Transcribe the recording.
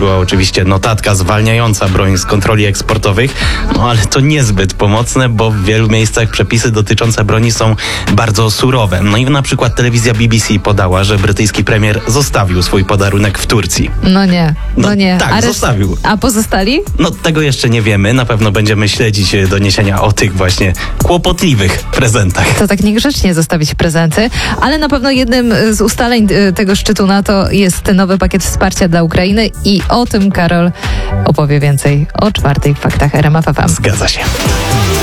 była oczywiście notatka zwalniająca broń z kontroli eksportowych, no ale to niezbyt pomocne, bo w wielu miejscach przepisy dotyczące broni są bardzo surowe. No i na przykład telewizja BBC podała, że brytyjski premier zostawił swój podarunek w Turcji. No nie. Tak, zostawił. A pozostali? No tego jeszcze nie wiemy, na pewno będziemy śledzić doniesienia o tych właśnie kłopotliwych prezentach. To tak niegrzecznie zostawić prezenty, ale na pewno jednym z ustaleń tego szczytu NATO jest nowy pakiet wsparcia dla Ukrainy i o tym Karol opowie więcej o 4:00 w Faktach RMF FM. Zgadza się.